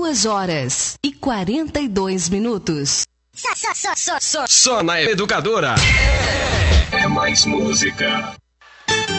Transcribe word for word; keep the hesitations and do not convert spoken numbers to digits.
Duas horas e quarenta e dois minutos. Só, só, só, só, só. Só na Educadora. É, é mais música.